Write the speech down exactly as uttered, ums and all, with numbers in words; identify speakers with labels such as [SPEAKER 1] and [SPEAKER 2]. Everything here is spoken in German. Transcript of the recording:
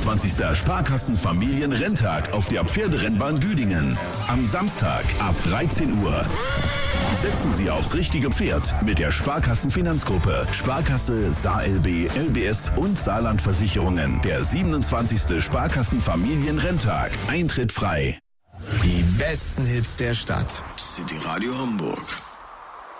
[SPEAKER 1] siebenundzwanzigsten Sparkassen-Familien-Renntag auf der Pferderennbahn Düdingen. Am Samstag ab dreizehn Uhr. Setzen Sie aufs richtige Pferd mit der Sparkassen-Finanzgruppe, Sparkasse, SaLB, L B S und Saarland-Versicherungen. Der siebenundzwanzigsten Sparkassen-Familien-Renntag. Eintritt frei.
[SPEAKER 2] Die besten Hits der Stadt.
[SPEAKER 3] City Radio Hamburg.